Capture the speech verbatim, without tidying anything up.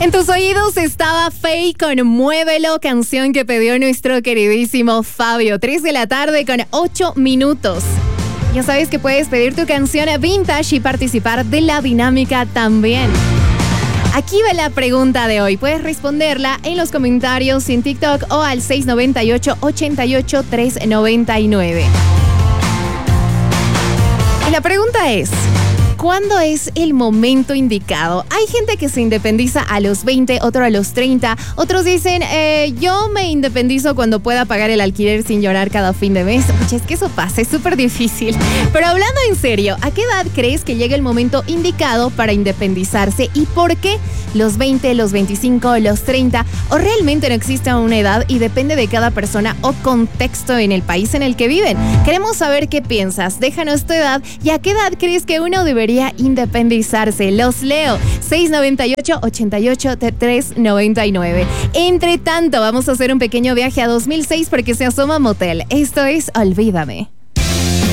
En tus oídos estaba Faye con Muévelo, canción que pidió nuestro queridísimo Fabio. tres de la tarde con ocho minutos. Ya sabes que puedes pedir tu canción vintage y participar de la dinámica también. Aquí va la pregunta de hoy. Puedes responderla en los comentarios en TikTok o al seis nueve ocho, ocho ocho, tres nueve nueve. Y la pregunta es: ¿cuándo es el momento indicado? Hay gente que se independiza a los veinte, otro a los treinta. Otros dicen, eh, yo me independizo cuando pueda pagar el alquiler sin llorar cada fin de mes. Oye, es que eso pasa, es súper difícil. Pero hablando en serio, ¿a qué edad crees que llega el momento indicado para independizarse? ¿Y por qué los veinte, los veinticinco, los treinta? ¿O realmente no existe una edad y depende de cada persona o contexto en el país en el que viven? Queremos saber qué piensas. Déjanos tu edad y a qué edad crees que uno debería independizarse. Los leo. seis nueve ocho, ocho ocho, tres nueve nueve. Entre tanto, vamos a hacer un pequeño viaje a dos mil seis porque se asoma Motel. Esto es Olvídame.